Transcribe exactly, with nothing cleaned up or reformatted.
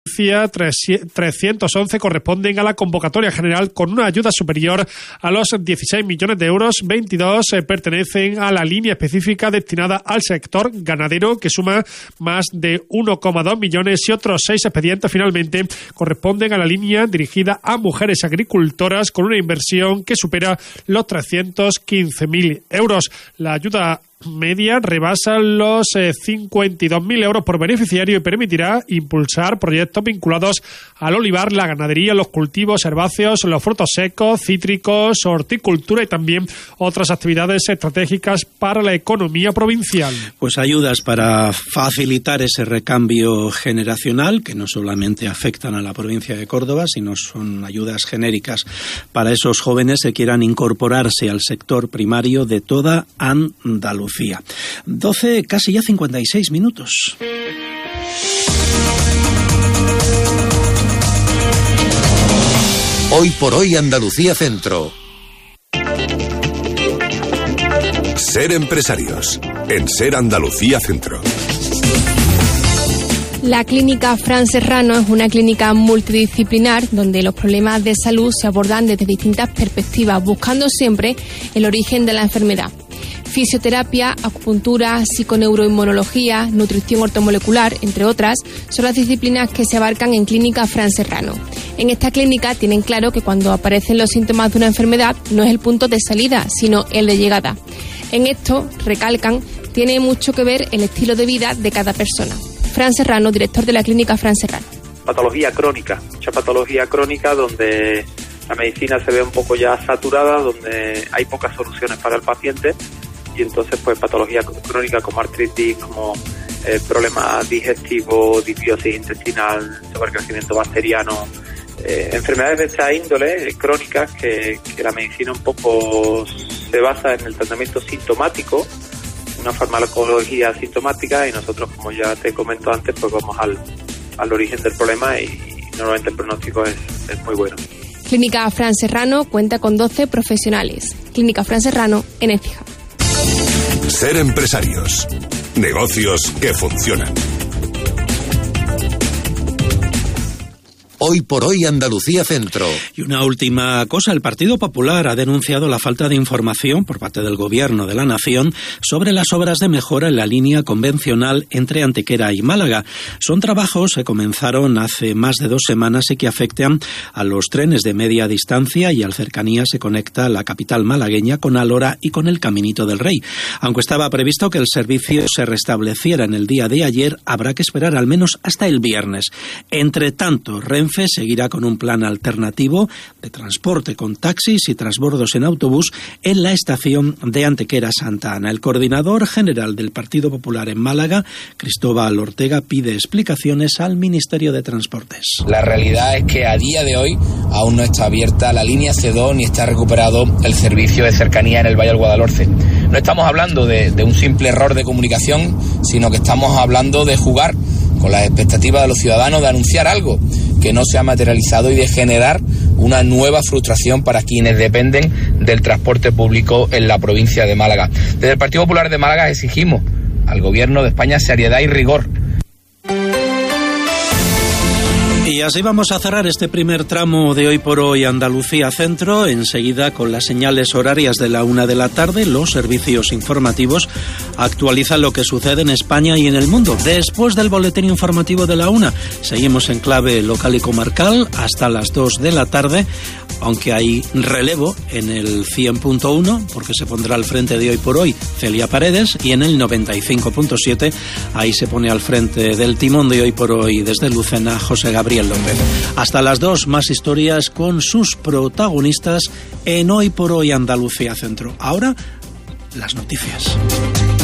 trescientos once corresponden a la convocatoria general con una ayuda superior a los dieciséis millones de euros. veintidós eh, pertenecen a la línea específica destinada al sector ganadero, que suma más de uno coma dos millones, y otros seis expedientes finalmente corresponden a la línea dirigida a mujeres agricultoras con una inversión que supera los trescientos quince mil euros. La ayuda media rebasa los eh, cincuenta y dos mil euros por beneficiario y permitirá impulsar proyectos vinculados al olivar, la ganadería, los cultivos herbáceos, los frutos secos, cítricos, horticultura y también otras actividades estratégicas para la economía provincial. Pues ayudas para facilitar ese recambio generacional, que no solamente afectan a la provincia de Córdoba, sino son ayudas genéricas para esos jóvenes que quieran incorporarse al sector primario de toda Andalucía. doce, casi ya cincuenta y seis minutos. Hoy por hoy Andalucía Centro. Ser empresarios en Ser Andalucía Centro. La clínica Fran Serrano es una clínica multidisciplinar donde los problemas de salud se abordan desde distintas perspectivas, buscando siempre el origen de la enfermedad. Fisioterapia, acupuntura, psiconeuroinmunología, nutrición ortomolecular, entre otras, son las disciplinas que se abarcan en Clínica Fran Serrano. En esta clínica tienen claro que cuando aparecen los síntomas de una enfermedad no es el punto de salida, sino el de llegada. En esto, recalcan, tiene mucho que ver el estilo de vida de cada persona. Fran Serrano, director de la Clínica Fran Serrano. Patología crónica, mucha patología crónica donde la medicina se ve un poco ya saturada, donde hay pocas soluciones para el paciente. Y entonces, pues, patología crónica como artritis, como eh, problemas digestivos, disbiosis intestinal, sobrecrecimiento bacteriano, eh, enfermedades de esta índole, eh, crónicas, que, que la medicina un poco se basa en el tratamiento sintomático, una farmacología sintomática, y nosotros, como ya te comento antes, pues vamos al, al origen del problema y, y normalmente el pronóstico es, es muy bueno. Clínica Fran Serrano cuenta con doce profesionales. Clínica Fran Serrano en Écija. Ser empresarios. Negocios que funcionan. Hoy por hoy Andalucía Centro. Y una última cosa, el Partido Popular ha denunciado la falta de información por parte del Gobierno de la Nación sobre las obras de mejora en la línea convencional entre Antequera y Málaga. Son trabajos que comenzaron hace más de dos semanas y que afectan a los trenes de media distancia, y al cercanía se conecta la capital malagueña con Alhora y con el Caminito del Rey. Aunque estaba previsto que el servicio se restableciera en el día de ayer, habrá que esperar al menos hasta el viernes. Entre tanto, Renfe seguirá con un plan alternativo de transporte con taxis y transbordos en autobús en la estación de Antequera Santa Ana. El coordinador general del Partido Popular en Málaga, Cristóbal Ortega, pide explicaciones al Ministerio de Transportes. La realidad es que a día de hoy aún no está abierta la línea C dos ni está recuperado el servicio de cercanía en el Valle del Guadalhorce. No estamos hablando de, de un simple error de comunicación, sino que estamos hablando de jugar con las expectativas de los ciudadanos, de anunciar algo que no se ha materializado y de generar una nueva frustración para quienes dependen del transporte público en la provincia de Málaga. Desde el Partido Popular de Málaga exigimos al Gobierno de España seriedad y rigor. Y así vamos a cerrar este primer tramo de Hoy por Hoy Andalucía Centro. Enseguida, con las señales horarias de la una de la tarde, los servicios informativos actualizan lo que sucede en España y en el mundo. Después del boletín informativo de la una, seguimos en clave local y comarcal hasta las dos de la tarde, aunque hay relevo en el cien punto uno, porque se pondrá al frente de Hoy por Hoy Celia Paredes, y en el noventa y cinco punto siete, ahí se pone al frente del timón de Hoy por Hoy desde Lucena José Gabriel López. Hasta las dos, más historias con sus protagonistas en Hoy por Hoy Andalucía Centro. Ahora, las noticias.